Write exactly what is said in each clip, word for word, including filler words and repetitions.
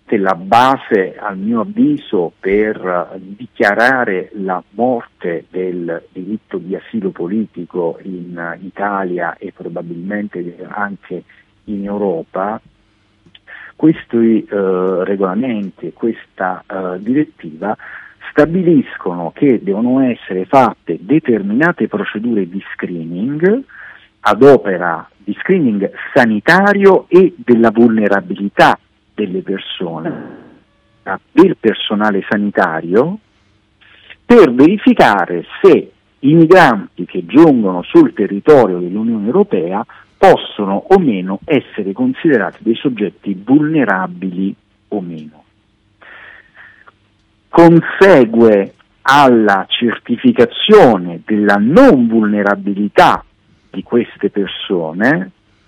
la base, al mio avviso, per dichiarare la morte del diritto di asilo politico in Italia e probabilmente anche in Europa. Questi eh, regolamenti e questa eh, direttiva stabiliscono che devono essere fatte determinate procedure di screening ad opera di screening sanitario e della vulnerabilità delle persone, del personale sanitario, per verificare se i migranti che giungono sul territorio dell'Unione Europea possono o meno essere considerati dei soggetti vulnerabili o meno. Consegue alla certificazione della non vulnerabilità di queste persone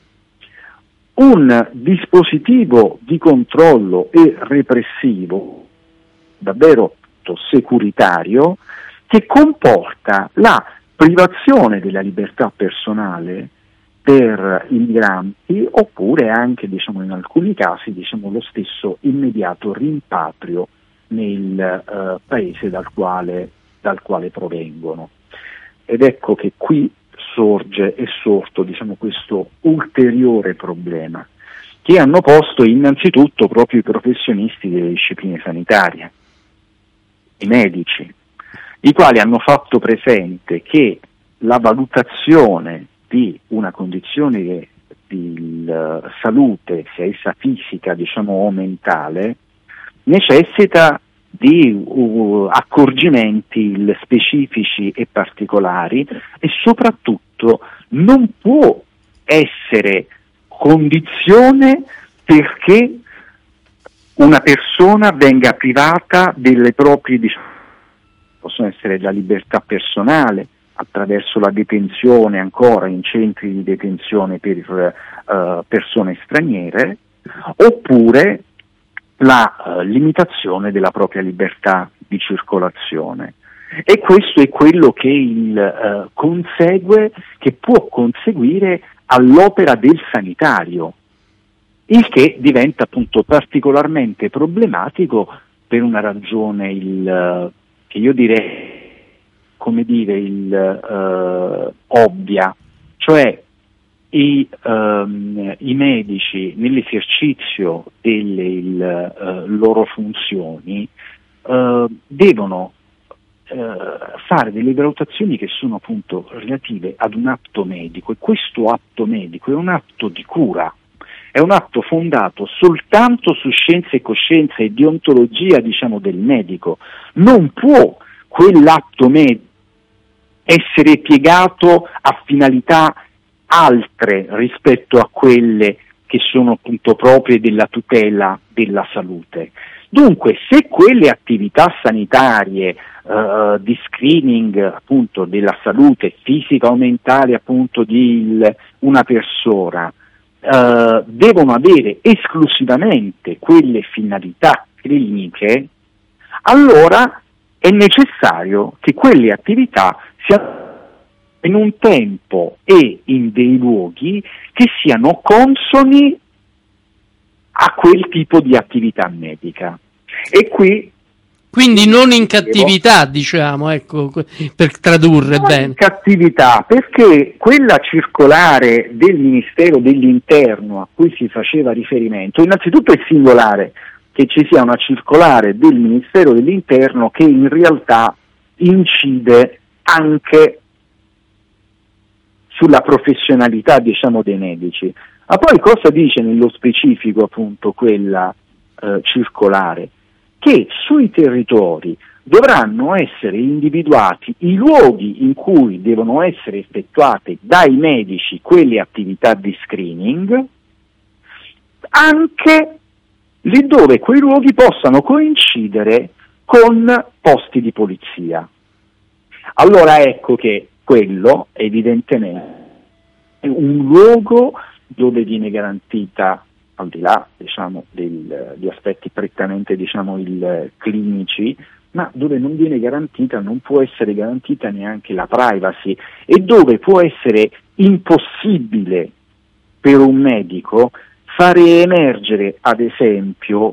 un dispositivo di controllo e repressivo davvero securitario che comporta la privazione della libertà personale per i migranti, oppure anche, diciamo, in alcuni casi, diciamo, lo stesso immediato rimpatrio nel eh, paese dal quale, dal quale provengono. Ed ecco che qui sorge è sorto, diciamo, questo ulteriore problema che hanno posto innanzitutto proprio i professionisti delle discipline sanitarie, i medici, i quali hanno fatto presente che la valutazione di una condizione di uh, salute, sia essa fisica, diciamo, o mentale, necessita di uh, accorgimenti specifici e particolari, e soprattutto non può essere condizione perché una persona venga privata delle proprie, diciamo, possono essere la libertà personale attraverso la detenzione ancora in centri di detenzione per uh, persone straniere, oppure la uh, limitazione della propria libertà di circolazione. E questo è quello che il uh, consegue, che può conseguire all'opera del sanitario, il che diventa appunto particolarmente problematico per una ragione il, uh, che io direi, come dire, il uh, ovvia, cioè I, um, i medici nell'esercizio delle il, uh, loro funzioni uh, devono uh, fare delle valutazioni che sono appunto relative ad un atto medico, e questo atto medico è un atto di cura, è un atto fondato soltanto su scienza e coscienza e deontologia, diciamo, del medico. Non può quell'atto medico essere piegato a finalità altre rispetto a quelle che sono appunto proprie della tutela della salute. Dunque, se quelle attività sanitarie uh, di screening appunto della salute fisica o mentale appunto di il, una persona uh, devono avere esclusivamente quelle finalità cliniche, allora è necessario che quelle attività siano in un tempo e in dei luoghi che siano consoni a quel tipo di attività medica. E qui quindi non in cattività, diciamo, ecco, per tradurre non bene. In cattività, perché quella circolare del Ministero dell'Interno a cui si faceva riferimento, innanzitutto è singolare che ci sia una circolare del Ministero dell'Interno che in realtà incide anche sulla professionalità, diciamo, dei medici. Ma poi cosa dice nello specifico appunto quella eh, circolare? Che sui territori dovranno essere individuati i luoghi in cui devono essere effettuate dai medici quelle attività di screening, anche lì dove quei luoghi possano coincidere con posti di polizia. Allora ecco che quello evidentemente è un luogo dove viene garantita, al di là, diciamo, del, di aspetti prettamente, diciamo, il, clinici, ma dove non viene garantita, non può essere garantita neanche la privacy, e dove può essere impossibile per un medico fare emergere, ad esempio,